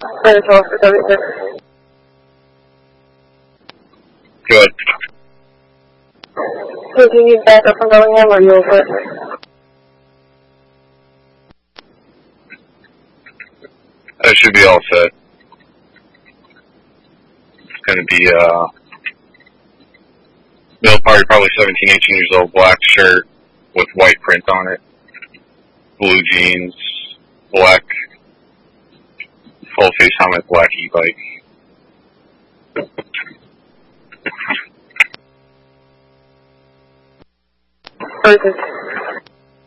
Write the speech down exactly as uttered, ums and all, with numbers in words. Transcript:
Very close for W six. Good. Do you need backup from Bellingham or are you over? That should be all set. It's going to be uh, male party, probably seventeen, eighteen years old, black shirt with white print on it, blue jeans, black full face helmet, black e-bike. Perfect.